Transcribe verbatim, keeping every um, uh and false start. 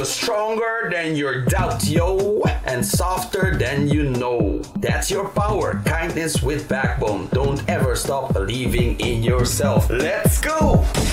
You're stronger than your doubt, yo, and softer than you know. That's your power, kindness with backbone. Don't ever stop believing in yourself. Let's go!